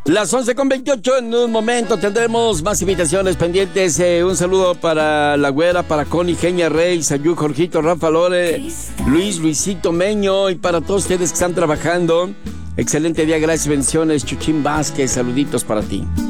Las 11:28, en un momento tendremos más invitaciones pendientes. Un saludo para La Güera, para Connie, Genia Rey, Sayú, Jorgito, Rafa Lore, Luisito Meño y para todos ustedes que están trabajando. Excelente día, gracias, bendiciones. Chuchín Vázquez, saluditos para ti.